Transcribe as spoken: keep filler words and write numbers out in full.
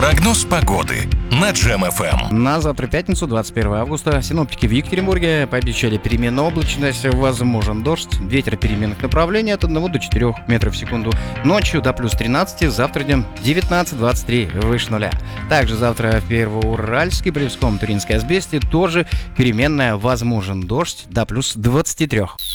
Прогноз погоды на Джем эф эм. На завтра, пятницу, двадцать первое августа, синоптики в Екатеринбурге пообещали переменную облачность, возможен дождь, ветер переменных направлений от одного до четырёх метров в секунду. Ночью до плюс тринадцать, завтра днем девятнадцать двадцать три, выше нуля. Также завтра в Первоуральске, Полевском, Туринской Азбесте тоже переменная, возможен дождь до плюс двадцать три.